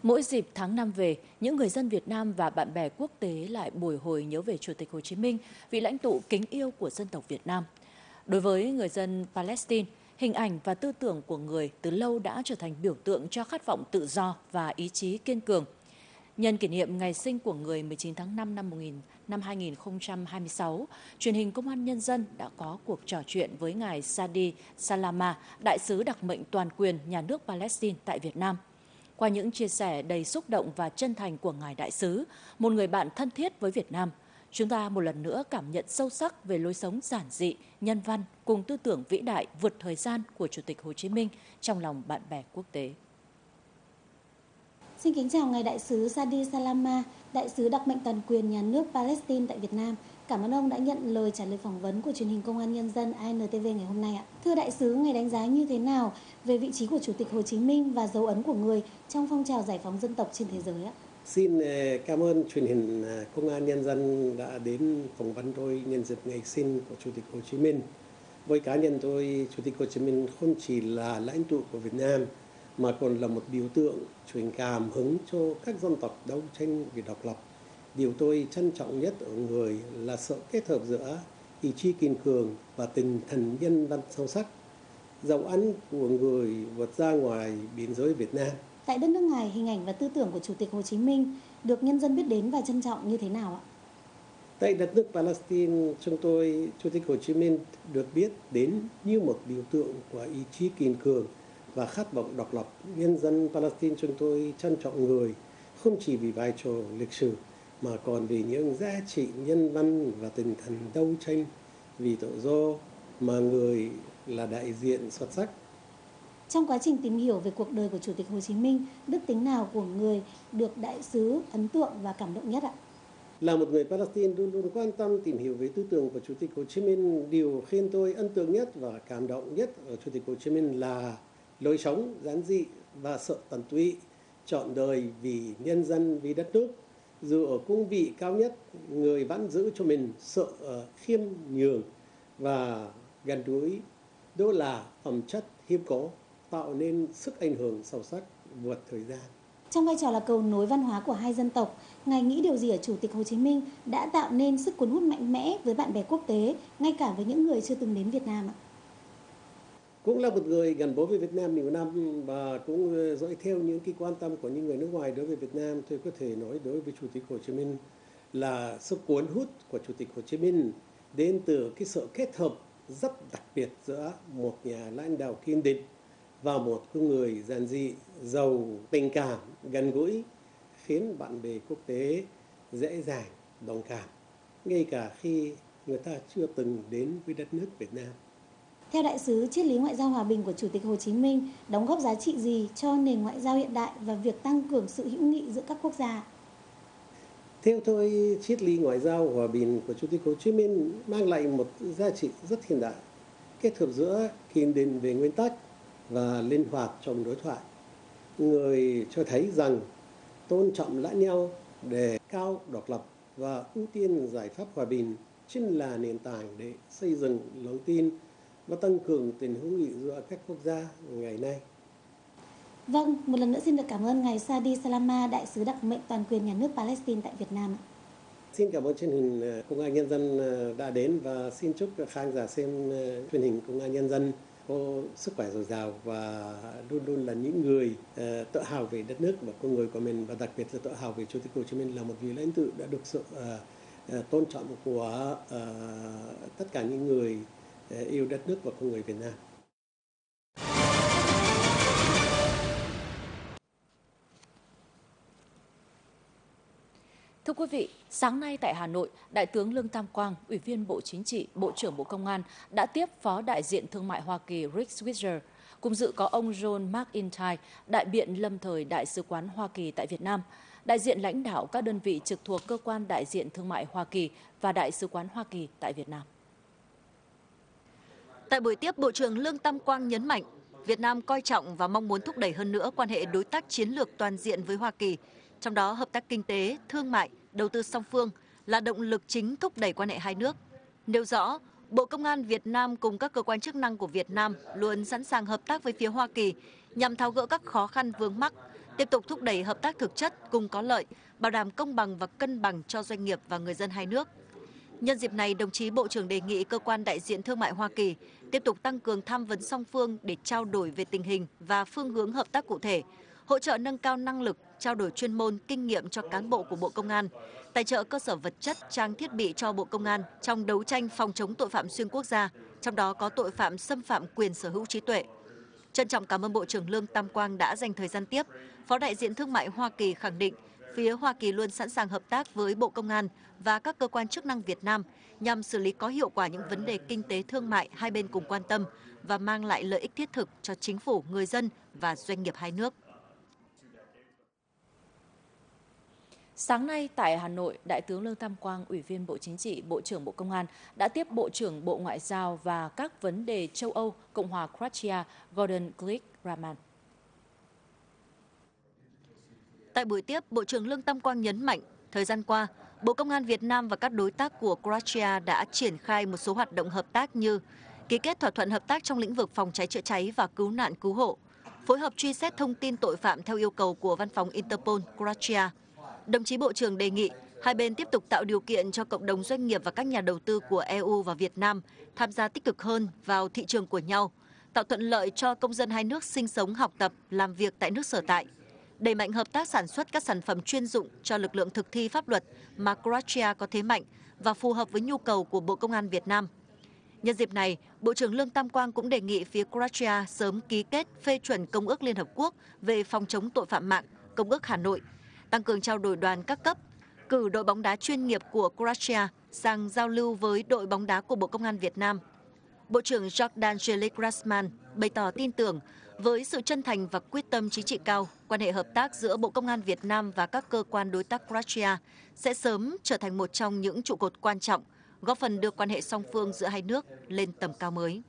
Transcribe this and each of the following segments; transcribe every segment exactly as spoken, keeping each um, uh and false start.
Mỗi dịp tháng năm về, những người dân Việt Nam và bạn bè quốc tế lại bồi hồi nhớ về Chủ tịch Hồ Chí Minh, vị lãnh tụ kính yêu của dân tộc Việt Nam. Đối với người dân Palestine, hình ảnh và tư tưởng của người từ lâu đã trở thành biểu tượng cho khát vọng tự do và ý chí kiên cường. Nhân kỷ niệm ngày sinh của người mười chín tháng năm năm một nghìn năm hai nghìn không trăm hai mươi sáu, truyền hình Công an Nhân dân đã có cuộc trò chuyện với ngài Sadi Salama, đại sứ đặc mệnh toàn quyền nhà nước Palestine tại Việt Nam. Qua những chia sẻ đầy xúc động và chân thành của ngài đại sứ, một người bạn thân thiết với Việt Nam, chúng ta một lần nữa cảm nhận sâu sắc về lối sống giản dị, nhân văn cùng tư tưởng vĩ đại vượt thời gian của Chủ tịch Hồ Chí Minh trong lòng bạn bè quốc tế. Xin kính chào ngài đại sứ Sadi Salama, đại sứ đặc mệnh toàn quyền nhà nước Palestine tại Việt Nam. Cảm ơn ông đã nhận lời trả lời phỏng vấn của truyền hình Công an Nhân dân i en tê vê ngày hôm nay ạ. Thưa đại sứ, ngài đánh giá như thế nào về vị trí của Chủ tịch Hồ Chí Minh và dấu ấn của người trong phong trào giải phóng dân tộc trên thế giới ạ? Xin cảm ơn truyền hình Công an Nhân dân đã đến phỏng vấn tôi nhân dịp ngày sinh của Chủ tịch Hồ Chí Minh. Với cá nhân tôi, Chủ tịch Hồ Chí Minh không chỉ là lãnh tụ của Việt Nam mà còn là một biểu tượng truyền cảm hứng cho các dân tộc đấu tranh vì độc lập. Điều tôi trân trọng nhất ở người là sự kết hợp giữa ý chí kiên cường và tinh thần nhân văn sâu sắc. Dấu ấn của người vượt ra ngoài biên giới Việt Nam. Tại đất nước ngài, hình ảnh và tư tưởng của Chủ tịch Hồ Chí Minh được nhân dân biết đến và trân trọng như thế nào ạ? Tại đất nước Palestine, chúng tôi, Chủ tịch Hồ Chí Minh được biết đến như một biểu tượng của ý chí kiên cường và khát vọng độc lập. Nhân dân Palestine chúng tôi trân trọng người không chỉ vì vai trò lịch sử mà còn vì những giá trị nhân văn và tinh thần đấu tranh vì tự do mà người là đại diện xuất sắc. Trong quá trình tìm hiểu về cuộc đời của Chủ tịch Hồ Chí Minh, đức tính nào của người được đại sứ ấn tượng và cảm động nhất ạ? Là một người Palestine luôn luôn quan tâm tìm hiểu về tư tưởng của Chủ tịch Hồ Chí Minh, điều khiến tôi ấn tượng nhất và cảm động nhất ở Chủ tịch Hồ Chí Minh là lối sống giản dị và sự tận tụy, trọn đời vì nhân dân, vì đất nước. Dù ở cương vị cao nhất, người vẫn giữ cho mình sự khiêm nhường và gần gũi. Đó là phẩm chất hiếm có, tạo nên sức ảnh hưởng sâu sắc vượt thời gian. Trong vai trò là cầu nối văn hóa của hai dân tộc, ngài nghĩ điều gì ở Chủ tịch Hồ Chí Minh đã tạo nên sức cuốn hút mạnh mẽ với bạn bè quốc tế, ngay cả với những người chưa từng đến Việt Nam ạ? Cũng là một người gắn bó với Việt Nam nhiều năm và cũng dõi theo những cái quan tâm của những người nước ngoài đối với Việt Nam. Tôi có thể nói đối với Chủ tịch Hồ Chí Minh là sức cuốn hút của Chủ tịch Hồ Chí Minh đến từ cái sự kết hợp rất đặc biệt giữa một nhà lãnh đạo kiên định và một con người giản dị, giàu tình cảm, gần gũi, khiến bạn bè quốc tế dễ dàng đồng cảm, ngay cả khi người ta chưa từng đến với đất nước Việt Nam. Theo đại sứ, triết lý ngoại giao hòa bình của Chủ tịch Hồ Chí Minh đóng góp giá trị gì cho nền ngoại giao hiện đại và việc tăng cường sự hữu nghị giữa các quốc gia? Theo tôi, triết lý ngoại giao hòa bình của Chủ tịch Hồ Chí Minh mang lại một giá trị rất hiện đại, kết hợp giữa kiên định về nguyên tắc và linh hoạt trong đối thoại. Người cho thấy rằng tôn trọng lẫn nhau, đề cao độc lập và ưu tiên giải pháp hòa bình chính là nền tảng để xây dựng lòng tin và tăng cường tình hữu nghị giữa các quốc gia ngày nay. Vâng, một lần nữa xin được cảm ơn ngài Sadi Salama, đại sứ đặc mệnh toàn quyền nhà nước Palestine tại Việt Nam. Xin cảm ơn truyền hình Công an Nhân dân đã đến và xin chúc khán giả xem truyền hình Công an Nhân dân có sức khỏe dồi dào và luôn luôn là những người uh, tự hào về đất nước và con người của mình, và đặc biệt là tự hào về Chủ tịch Hồ Chí Minh là một vị lãnh tụ đã được sự uh, uh, tôn trọng của uh, tất cả những người uh, yêu đất nước và con người Việt Nam. Thưa quý vị, sáng nay tại Hà Nội, Đại tướng Lương Tam Quang, Ủy viên Bộ Chính trị, Bộ trưởng Bộ Công an đã tiếp Phó Đại diện Thương mại Hoa Kỳ Rick Switzer. Cùng dự có ông John McIntyre, đại biện lâm thời Đại sứ quán Hoa Kỳ tại Việt Nam, đại diện lãnh đạo các đơn vị trực thuộc Cơ quan Đại diện Thương mại Hoa Kỳ và Đại sứ quán Hoa Kỳ tại Việt Nam. Tại buổi tiếp, Bộ trưởng Lương Tam Quang nhấn mạnh, Việt Nam coi trọng và mong muốn thúc đẩy hơn nữa quan hệ đối tác chiến lược toàn diện với Hoa Kỳ, trong đó hợp tác kinh tế, thương mại, đầu tư song phương là động lực chính thúc đẩy quan hệ hai nước. Nêu rõ, Bộ Công an Việt Nam cùng các cơ quan chức năng của Việt Nam luôn sẵn sàng hợp tác với phía Hoa Kỳ nhằm tháo gỡ các khó khăn vướng mắc, tiếp tục thúc đẩy hợp tác thực chất, cùng có lợi, bảo đảm công bằng và cân bằng cho doanh nghiệp và người dân hai nước. Nhân dịp này, đồng chí Bộ trưởng đề nghị Cơ quan Đại diện Thương mại Hoa Kỳ tiếp tục tăng cường tham vấn song phương để trao đổi về tình hình và phương hướng hợp tác cụ thể, hỗ trợ nâng cao năng lực, trao đổi chuyên môn, kinh nghiệm cho cán bộ của Bộ Công an, tài trợ cơ sở vật chất, trang thiết bị cho Bộ Công an trong đấu tranh phòng chống tội phạm xuyên quốc gia, trong đó có tội phạm xâm phạm quyền sở hữu trí tuệ. Trân trọng cảm ơn Bộ trưởng Lương Tam Quang đã dành thời gian tiếp. Phó đại diện Thương mại Hoa Kỳ khẳng định, phía Hoa Kỳ luôn sẵn sàng hợp tác với Bộ Công an và các cơ quan chức năng Việt Nam nhằm xử lý có hiệu quả những vấn đề kinh tế thương mại hai bên cùng quan tâm và mang lại lợi ích thiết thực cho chính phủ, người dân và doanh nghiệp hai nước. Sáng nay tại Hà Nội, Đại tướng Lương Tam Quang, Ủy viên Bộ Chính trị, Bộ trưởng Bộ Công an đã tiếp Bộ trưởng Bộ Ngoại giao và các vấn đề châu Âu, Cộng hòa Croatia, Gordon Grlic-Radman. Tại buổi tiếp, Bộ trưởng Lương Tam Quang nhấn mạnh, thời gian qua, Bộ Công an Việt Nam và các đối tác của Croatia đã triển khai một số hoạt động hợp tác như ký kết thỏa thuận hợp tác trong lĩnh vực phòng cháy chữa cháy và cứu nạn cứu hộ, phối hợp truy xét thông tin tội phạm theo yêu cầu của Văn phòng Interpol Croatia. Đồng chí Bộ trưởng đề nghị hai bên tiếp tục tạo điều kiện cho cộng đồng doanh nghiệp và các nhà đầu tư của e u và Việt Nam tham gia tích cực hơn vào thị trường của nhau, tạo thuận lợi cho công dân hai nước sinh sống, học tập, làm việc tại nước sở tại, đẩy mạnh hợp tác sản xuất các sản phẩm chuyên dụng cho lực lượng thực thi pháp luật mà Croatia có thế mạnh và phù hợp với nhu cầu của Bộ Công an Việt Nam. Nhân dịp này, Bộ trưởng Lương Tam Quang cũng đề nghị phía Croatia sớm ký kết phê chuẩn Công ước Liên Hợp Quốc về phòng chống tội phạm mạng, Công ước Hà Nội, tăng cường trao đổi đoàn các cấp, cử đội bóng đá chuyên nghiệp của Croatia sang giao lưu với đội bóng đá của Bộ Công an Việt Nam. Bộ trưởng Gordon Grlic-Radman bày tỏ tin tưởng với sự chân thành và quyết tâm chính trị cao, quan hệ hợp tác giữa Bộ Công an Việt Nam và các cơ quan đối tác Croatia sẽ sớm trở thành một trong những trụ cột quan trọng, góp phần đưa quan hệ song phương giữa hai nước lên tầm cao mới.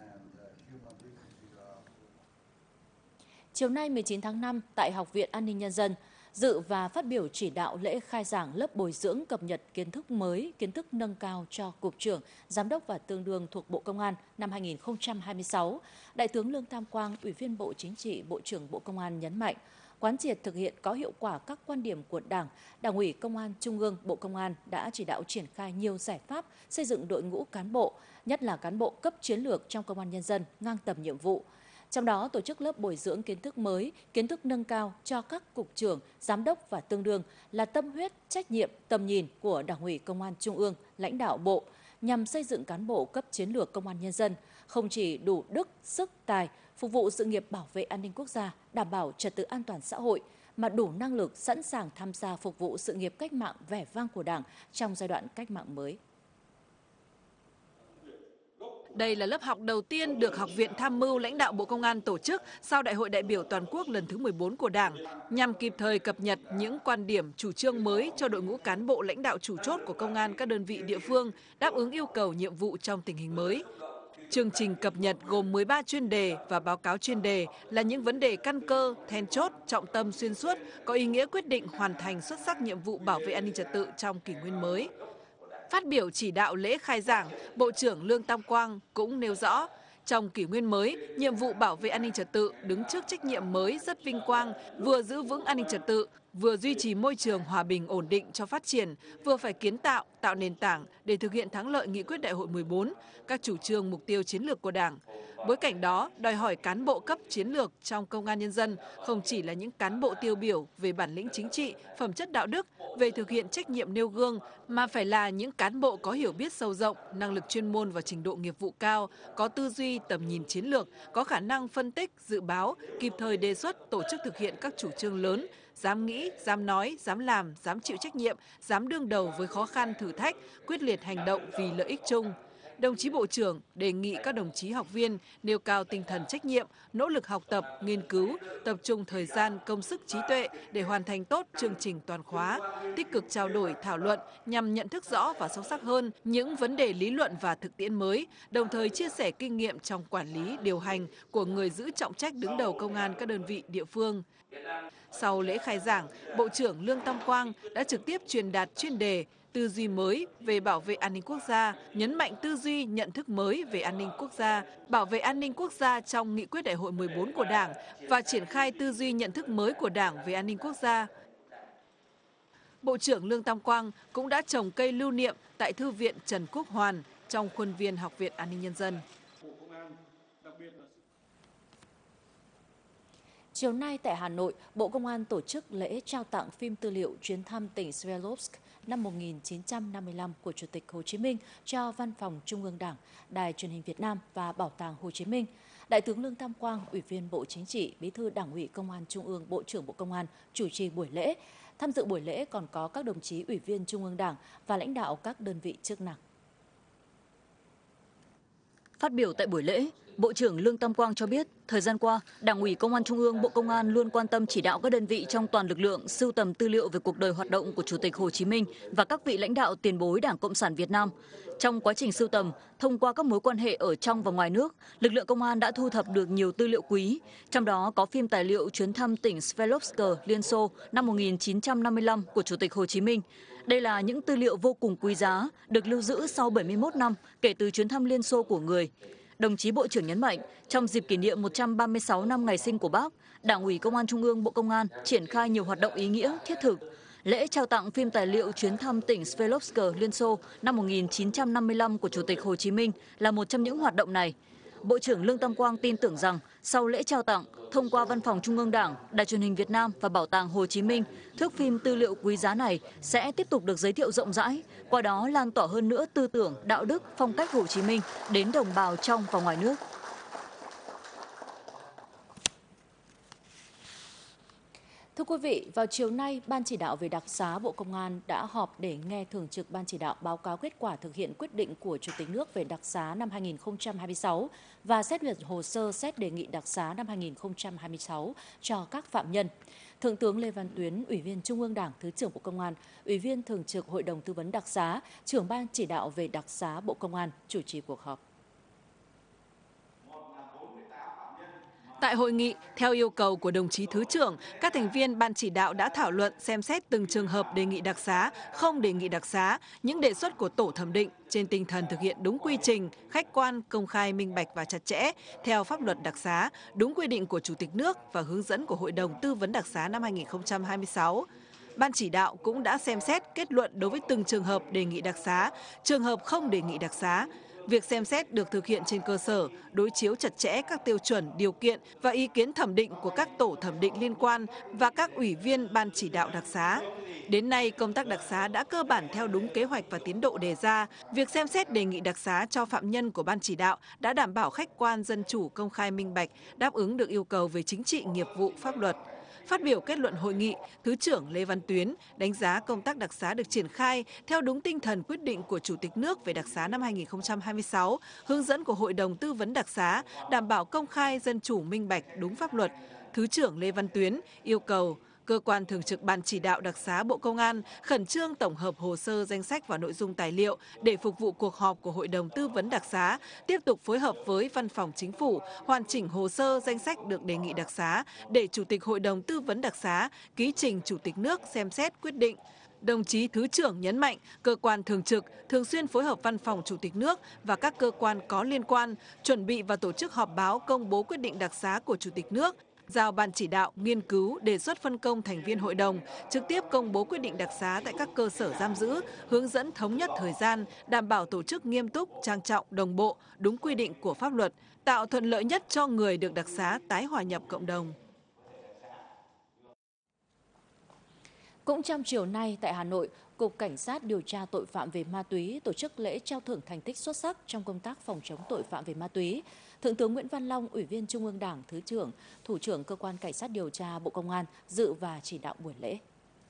Chiều nay mười chín tháng năm, tại Học viện An ninh Nhân dân, dự và phát biểu chỉ đạo lễ khai giảng lớp bồi dưỡng cập nhật kiến thức mới, kiến thức nâng cao cho Cục trưởng, Giám đốc và tương đương thuộc Bộ Công an năm hai nghìn không trăm hai mươi sáu, Đại tướng Lương Tam Quang, Ủy viên Bộ Chính trị, Bộ trưởng Bộ Công an nhấn mạnh, quán triệt thực hiện có hiệu quả các quan điểm của Đảng, Đảng ủy Công an Trung ương, Bộ Công an đã chỉ đạo triển khai nhiều giải pháp xây dựng đội ngũ cán bộ, nhất là cán bộ cấp chiến lược trong Công an Nhân dân ngang tầm nhiệm vụ. Trong đó, tổ chức lớp bồi dưỡng kiến thức mới, kiến thức nâng cao cho các cục trưởng, giám đốc và tương đương là tâm huyết, trách nhiệm, tầm nhìn của Đảng ủy Công an Trung ương, lãnh đạo Bộ, nhằm xây dựng cán bộ cấp chiến lược Công an Nhân dân, không chỉ đủ đức, sức, tài, phục vụ sự nghiệp bảo vệ an ninh quốc gia, đảm bảo trật tự an toàn xã hội, mà đủ năng lực sẵn sàng tham gia phục vụ sự nghiệp cách mạng vẻ vang của Đảng trong giai đoạn cách mạng mới. Đây là lớp học đầu tiên được Học viện Tham mưu lãnh đạo Bộ Công an tổ chức sau Đại hội đại biểu toàn quốc lần thứ mười bốn của Đảng, nhằm kịp thời cập nhật những quan điểm, chủ trương mới cho đội ngũ cán bộ lãnh đạo chủ chốt của công an các đơn vị địa phương đáp ứng yêu cầu nhiệm vụ trong tình hình mới. Chương trình cập nhật gồm mười ba chuyên đề và báo cáo chuyên đề là những vấn đề căn cơ, then chốt, trọng tâm xuyên suốt, có ý nghĩa quyết định hoàn thành xuất sắc nhiệm vụ bảo vệ an ninh trật tự trong kỷ nguyên mới. Phát biểu chỉ đạo lễ khai giảng, Bộ trưởng Lương Tam Quang cũng nêu rõ, trong kỷ nguyên mới, nhiệm vụ bảo vệ an ninh trật tự đứng trước trách nhiệm mới rất vinh quang, vừa giữ vững an ninh trật tự, vừa duy trì môi trường hòa bình ổn định cho phát triển, vừa phải kiến tạo, tạo nền tảng để thực hiện thắng lợi nghị quyết đại hội mười bốn, các chủ trương mục tiêu chiến lược của Đảng. Bối cảnh đó, đòi hỏi cán bộ cấp chiến lược trong Công an Nhân dân không chỉ là những cán bộ tiêu biểu về bản lĩnh chính trị, phẩm chất đạo đức, về thực hiện trách nhiệm nêu gương, mà phải là những cán bộ có hiểu biết sâu rộng, năng lực chuyên môn và trình độ nghiệp vụ cao, có tư duy, tầm nhìn chiến lược, có khả năng phân tích, dự báo, kịp thời đề xuất, tổ chức thực hiện các chủ trương lớn, dám nghĩ, dám nói, dám làm, dám chịu trách nhiệm, dám đương đầu với khó khăn, thử thách, quyết liệt hành động vì lợi ích chung. Đồng chí Bộ trưởng đề nghị các đồng chí học viên nêu cao tinh thần trách nhiệm, nỗ lực học tập, nghiên cứu, tập trung thời gian, công sức trí tuệ để hoàn thành tốt chương trình toàn khóa, tích cực trao đổi, thảo luận nhằm nhận thức rõ và sâu sắc hơn những vấn đề lý luận và thực tiễn mới, đồng thời chia sẻ kinh nghiệm trong quản lý, điều hành của người giữ trọng trách đứng đầu công an các đơn vị địa phương. Sau lễ khai giảng, Bộ trưởng Lương Tam Quang đã trực tiếp truyền đạt chuyên đề tư duy mới về bảo vệ an ninh quốc gia, nhấn mạnh tư duy nhận thức mới về an ninh quốc gia, bảo vệ an ninh quốc gia trong nghị quyết đại hội mười bốn của Đảng và triển khai tư duy nhận thức mới của Đảng về an ninh quốc gia. Bộ trưởng Lương Tam Quang cũng đã trồng cây lưu niệm tại Thư viện Trần Quốc Hoàn trong khuôn viên Học viện An ninh Nhân dân. Chiều nay tại Hà Nội, Bộ Công an tổ chức lễ trao tặng phim tư liệu chuyến thăm tỉnh Sverlovsk năm một nghìn chín trăm năm mươi lăm của Chủ tịch Hồ Chí Minh cho Văn phòng Trung ương Đảng, Đài Truyền hình Việt Nam và Bảo tàng Hồ Chí Minh. Đại tướng Lương Tam Quang, Ủy viên Bộ Chính trị, Bí thư Đảng ủy Công an Trung ương, Bộ trưởng Bộ Công an chủ trì buổi lễ. Tham dự buổi lễ còn có các đồng chí Ủy viên Trung ương Đảng và lãnh đạo các đơn vị chức năng. Phát biểu tại buổi lễ, Bộ trưởng Lương Tam Quang cho biết, thời gian qua, Đảng ủy Công an Trung ương, Bộ Công an luôn quan tâm chỉ đạo các đơn vị trong toàn lực lượng sưu tầm tư liệu về cuộc đời hoạt động của Chủ tịch Hồ Chí Minh và các vị lãnh đạo tiền bối Đảng Cộng sản Việt Nam. Trong quá trình sưu tầm, thông qua các mối quan hệ ở trong và ngoài nước, lực lượng công an đã thu thập được nhiều tư liệu quý, trong đó có phim tài liệu chuyến thăm tỉnh Sverlovsk, Liên Xô năm một nghìn chín trăm năm mươi lăm của Chủ tịch Hồ Chí Minh. Đây là những tư liệu vô cùng quý giá, được lưu giữ sau bảy mươi mốt năm kể từ chuyến thăm Liên Xô của người. Đồng chí Bộ trưởng nhấn mạnh, trong dịp kỷ niệm một trăm ba mươi sáu năm ngày sinh của Bác, Đảng ủy Công an Trung ương, Bộ Công an triển khai nhiều hoạt động ý nghĩa, thiết thực. Lễ trao tặng phim tài liệu chuyến thăm tỉnh Sverlovsk, Liên Xô năm một nghìn chín trăm năm mươi lăm của Chủ tịch Hồ Chí Minh là một trong những hoạt động này. Bộ trưởng Lương Tam Quang tin tưởng rằng, sau lễ trao tặng, thông qua Văn phòng Trung ương Đảng, Đài Truyền hình Việt Nam và Bảo tàng Hồ Chí Minh, thước phim tư liệu quý giá này sẽ tiếp tục được giới thiệu rộng rãi, qua đó lan tỏa hơn nữa tư tưởng, đạo đức, phong cách Hồ Chí Minh đến đồng bào trong và ngoài nước. Thưa quý vị, vào chiều nay, Ban chỉ đạo về đặc xá Bộ Công an đã họp để nghe Thường trực Ban chỉ đạo báo cáo kết quả thực hiện quyết định của Chủ tịch nước về đặc xá năm hai nghìn không trăm hai mươi sáu và xét duyệt hồ sơ xét đề nghị đặc xá năm hai nghìn không trăm hai mươi sáu cho các phạm nhân. Thượng tướng Lê Văn Tuyến, Ủy viên Trung ương Đảng, Thứ trưởng Bộ Công an, Ủy viên Thường trực Hội đồng Tư vấn đặc xá, Trưởng Ban chỉ đạo về đặc xá Bộ Công an chủ trì cuộc họp. Tại hội nghị, theo yêu cầu của đồng chí Thứ trưởng, các thành viên Ban chỉ đạo đã thảo luận xem xét từng trường hợp đề nghị đặc xá, không đề nghị đặc xá, những đề xuất của tổ thẩm định trên tinh thần thực hiện đúng quy trình, khách quan, công khai, minh bạch và chặt chẽ, theo pháp luật đặc xá, đúng quy định của Chủ tịch nước và hướng dẫn của Hội đồng Tư vấn đặc xá năm hai nghìn không trăm hai mươi sáu. Ban chỉ đạo cũng đã xem xét kết luận đối với từng trường hợp đề nghị đặc xá, trường hợp không đề nghị đặc xá. Việc xem xét được thực hiện trên cơ sở đối chiếu chặt chẽ các tiêu chuẩn, điều kiện và ý kiến thẩm định của các tổ thẩm định liên quan và các ủy viên Ban chỉ đạo đặc xá. Đến nay, công tác đặc xá đã cơ bản theo đúng kế hoạch và tiến độ đề ra. Việc xem xét đề nghị đặc xá cho phạm nhân của Ban chỉ đạo đã đảm bảo khách quan, dân chủ, công khai, minh bạch, đáp ứng được yêu cầu về chính trị, nghiệp vụ, pháp luật. Phát biểu kết luận hội nghị, Thứ trưởng Lê Văn Tuyến đánh giá công tác đặc xá được triển khai theo đúng tinh thần quyết định của Chủ tịch nước về đặc xá năm hai nghìn không trăm hai mươi sáu, hướng dẫn của Hội đồng Tư vấn đặc xá, đảm bảo công khai, dân chủ, minh bạch, đúng pháp luật. Thứ trưởng Lê Văn Tuyến yêu cầu Cơ quan Thường trực Ban chỉ đạo đặc xá Bộ Công an khẩn trương tổng hợp hồ sơ, danh sách và nội dung tài liệu để phục vụ cuộc họp của Hội đồng Tư vấn đặc xá, tiếp tục phối hợp với Văn phòng Chính phủ hoàn chỉnh hồ sơ, danh sách được đề nghị đặc xá để Chủ tịch Hội đồng Tư vấn đặc xá ký trình Chủ tịch nước xem xét quyết định. Đồng chí Thứ trưởng nhấn mạnh, cơ quan thường trực thường xuyên phối hợp Văn phòng Chủ tịch nước và các cơ quan có liên quan, chuẩn bị và tổ chức họp báo công bố quyết định đặc xá của Chủ tịch nước, giao Ban chỉ đạo nghiên cứu, đề xuất phân công thành viên hội đồng, trực tiếp công bố quyết định đặc xá tại các cơ sở giam giữ, hướng dẫn thống nhất thời gian, đảm bảo tổ chức nghiêm túc, trang trọng, đồng bộ, đúng quy định của pháp luật, tạo thuận lợi nhất cho người được đặc xá tái hòa nhập cộng đồng. Cũng trong chiều nay tại Hà Nội, Cục Cảnh sát điều tra tội phạm về ma túy tổ chức lễ trao thưởng thành tích xuất sắc trong công tác phòng chống tội phạm về ma túy. Thượng tướng Nguyễn Văn Long, Ủy viên Trung ương Đảng, Thứ trưởng, Thủ trưởng Cơ quan Cảnh sát điều tra Bộ Công an dự và chỉ đạo buổi lễ.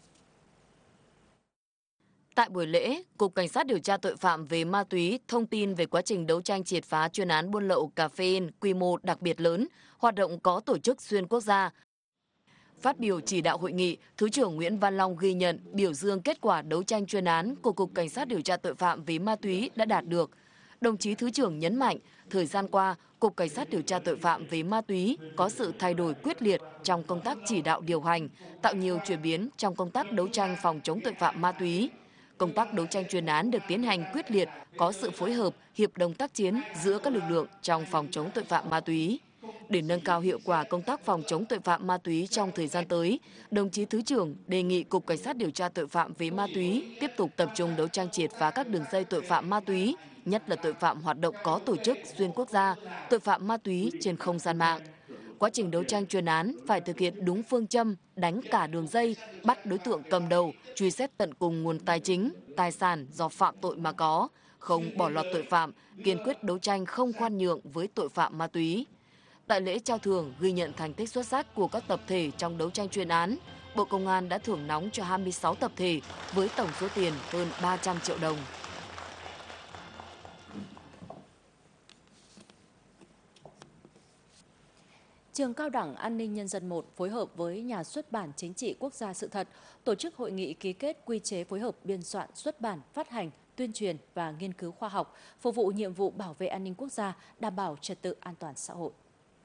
Tại buổi lễ, Cục Cảnh sát điều tra tội phạm về ma túy thông tin về quá trình đấu tranh triệt phá chuyên án buôn lậu caffeine quy mô đặc biệt lớn, hoạt động có tổ chức xuyên quốc gia. Phát biểu chỉ đạo hội nghị, Thứ trưởng Nguyễn Văn Long ghi nhận, biểu dương kết quả đấu tranh chuyên án của Cục Cảnh sát điều tra tội phạm về ma túy đã đạt được. Đồng chí Thứ trưởng nhấn mạnh, thời gian qua, Cục Cảnh sát điều tra tội phạm về ma túy có sự thay đổi quyết liệt trong công tác chỉ đạo điều hành, tạo nhiều chuyển biến trong công tác đấu tranh phòng chống tội phạm ma túy. công tác đấu tranh chuyên án được tiến hành quyết liệt, có sự phối hợp, hiệp đồng tác chiến giữa các lực lượng trong phòng chống tội phạm ma túy. Để nâng cao hiệu quả công tác phòng chống tội phạm ma túy trong thời gian tới, đồng chí Thứ trưởng đề nghị Cục Cảnh sát điều tra tội phạm về ma túy tiếp tục tập trung đấu tranh triệt phá các đường dây tội phạm ma túy, nhất là tội phạm hoạt động có tổ chức xuyên quốc gia, tội phạm ma túy trên không gian mạng. Quá trình đấu tranh chuyên án phải thực hiện đúng phương châm đánh cả đường dây, bắt đối tượng cầm đầu, truy xét tận cùng nguồn tài chính, tài sản do phạm tội mà có, không bỏ lọt tội phạm, kiên quyết đấu tranh không khoan nhượng với tội phạm ma túy. Tại lễ trao thưởng ghi nhận thành tích xuất sắc của các tập thể trong đấu tranh chuyên án, Bộ Công an đã thưởng nóng cho hai mươi sáu tập thể với tổng số tiền hơn ba trăm triệu đồng. Trường Cao đẳng An ninh Nhân dân một phối hợp với Nhà xuất bản Chính trị Quốc gia Sự thật tổ chức hội nghị ký kết quy chế phối hợp biên soạn, xuất bản, phát hành, tuyên truyền và nghiên cứu khoa học, phục vụ nhiệm vụ bảo vệ an ninh quốc gia, đảm bảo trật tự an toàn xã hội.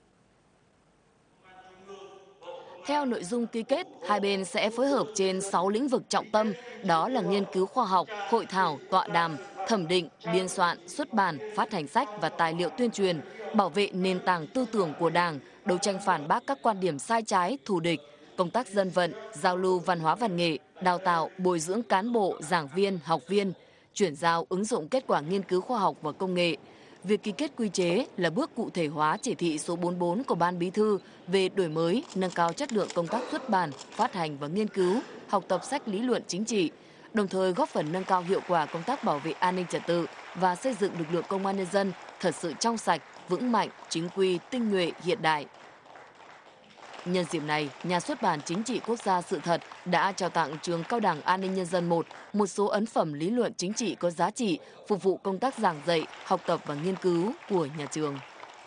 Theo nội dung ký kết, hai bên sẽ phối hợp trên sáu lĩnh vực trọng tâm, đó là nghiên cứu khoa học, hội thảo, tọa đàm, thẩm định, biên soạn, xuất bản, phát hành sách và tài liệu tuyên truyền, bảo vệ nền tảng tư tưởng của Đảng, đấu tranh phản bác các quan điểm sai trái, thù địch, công tác dân vận, giao lưu văn hóa văn nghệ, đào tạo, bồi dưỡng cán bộ, giảng viên, học viên, chuyển giao ứng dụng kết quả nghiên cứu khoa học và công nghệ. Việc ký kết quy chế là bước cụ thể hóa chỉ thị số bốn mươi bốn của Ban Bí thư về đổi mới, nâng cao chất lượng công tác xuất bản, phát hành và nghiên cứu, học tập sách lý luận chính trị, đồng thời góp phần nâng cao hiệu quả công tác bảo vệ an ninh trật tự và xây dựng lực lượng công an nhân dân thật sự trong sạch, vững mạnh, chính quy, tinh nhuệ, hiện đại. Nhân dịp này, Nhà xuất bản Chính trị Quốc gia Sự thật đã trao tặng Trường Cao đẳng An ninh Nhân dân một một số ấn phẩm lý luận chính trị có giá trị, phục vụ công tác giảng dạy, học tập và nghiên cứu của nhà trường.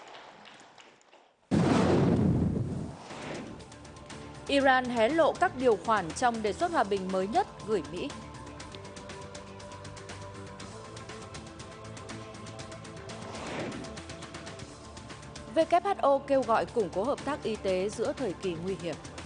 Iran hé lộ các điều khoản trong đề xuất hòa bình mới nhất gửi Mỹ. W H O kêu gọi củng cố hợp tác y tế giữa thời kỳ nguy hiểm.